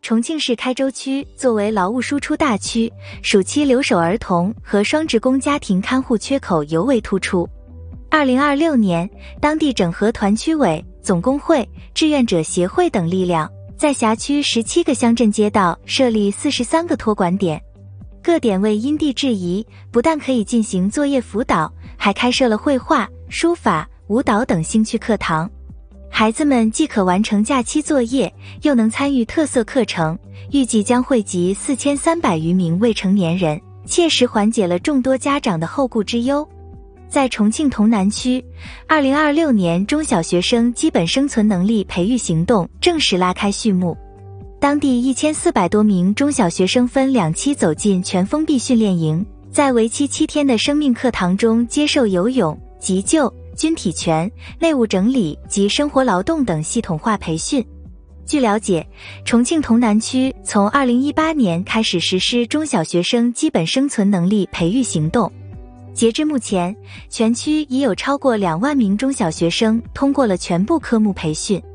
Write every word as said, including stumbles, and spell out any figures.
重庆市开州区作为劳务输出大区，暑期留守儿童和双职工家庭看护缺口尤为突出。二零二六年，当地整合团区委、总工会、志愿者协会等力量，在辖区十七个乡镇街道设立四十三个托管点，各点为因地制宜，不但可以进行作业辅导，还开设了绘画、书法、舞蹈等兴趣课堂。孩子们既可完成假期作业，又能参与特色课程，预计将惠及四千三百余名未成年人，切实缓解了众多家长的后顾之忧。在重庆潼南区，二零二六年中小学生基本生存能力培育行动正式拉开序幕。当地一千四百多名中小学生分两期走进全封闭训练营，在为期七天的生命课堂中接受游泳、急救、军体拳、内务整理及生活劳动等系统化培训。据了解，重庆潼南区从二零一八年开始实施中小学生基本生存能力培育行动，截至目前，全区已有超过两万名中小学生通过了全部科目培训。